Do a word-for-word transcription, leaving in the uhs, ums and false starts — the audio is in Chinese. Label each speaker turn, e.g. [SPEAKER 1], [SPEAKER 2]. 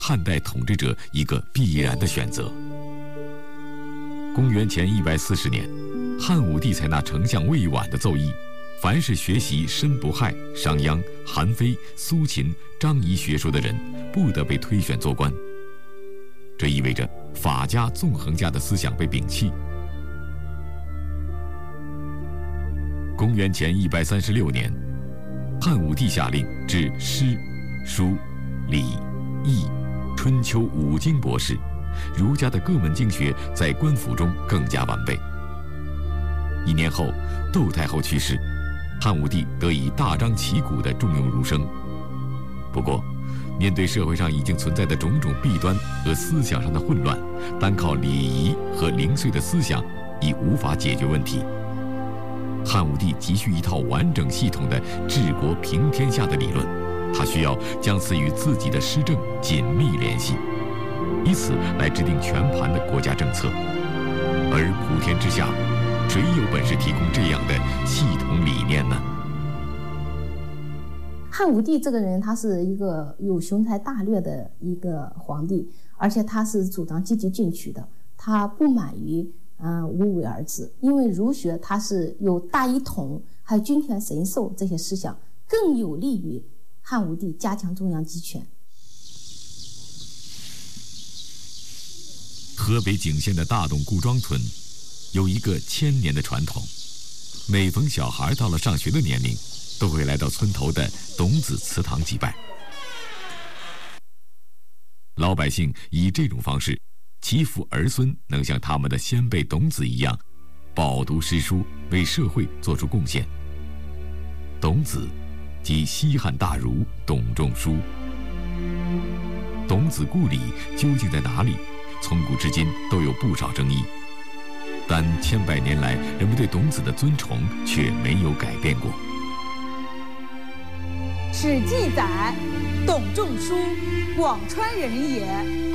[SPEAKER 1] 汉代统治者一个必然的选择。公元前一百四十年，汉武帝采纳丞相魏婉的奏议，凡是学习申不害、商鞅、韩非、苏秦、张仪学说的人，不得被推选做官。这意味着法家、纵横家的思想被摒弃。公元前一百三十六年，汉武帝下令治诗、书、礼、易、春秋五经博士，儒家的各门经学在官府中更加完备。一年后，窦太后去世，汉武帝得以大张旗鼓地重用儒生。不过，面对社会上已经存在的种种弊端和思想上的混乱，单靠礼仪和零碎的思想已无法解决问题。汉武帝急需一套完整系统的治国平天下的理论，他需要将此与自己的施政紧密联系，以此来制定全盘的国家政策。而普天之下，谁有本事提供这样的系统理念呢？
[SPEAKER 2] 汉武帝这个人，他是一个有雄才大略的一个皇帝，而且他是主张积极进取的，他不满于嗯、呃、无为而治，因为儒学它是有大一统，还有君权神授这些思想，更有利于汉武帝加强中央集权。
[SPEAKER 1] 河北景县的大董顾庄村有一个千年的传统，每逢小孩到了上学的年龄，都会来到村头的董子祠堂祭拜。老百姓以这种方式祈福儿孙能像他们的先辈董子一样，饱读诗书，为社会做出贡献。董子即西汉大儒董仲舒。董子故里究竟在哪里？从古至今都有不少争议。但千百年来，人们对董子的尊崇却没有改变过。
[SPEAKER 3] 史记载，董仲舒，广川人也。